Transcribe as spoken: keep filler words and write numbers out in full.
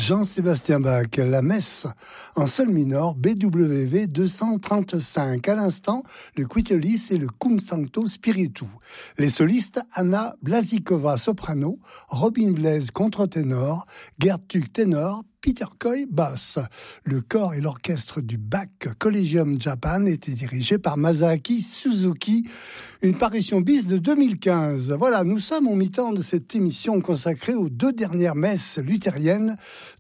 Jean-Sébastien Bach, la messe en sol mineur B W V deux cent trente-cinq. À l'instant, le Quitelis et le Cum Sancto Spiritu. Les solistes Anna Blazikova soprano, Robin Blaise contre-ténor, Gerd Tuck ténor, Peter Coy basse. Le chor et l'orchestre du Bach Collegium Japan étaient dirigés par Masaaki Suzuki. Une parution bis de deux mille quinze. Voilà, nous sommes au mi-temps de cette émission consacrée aux deux dernières messes luthériennes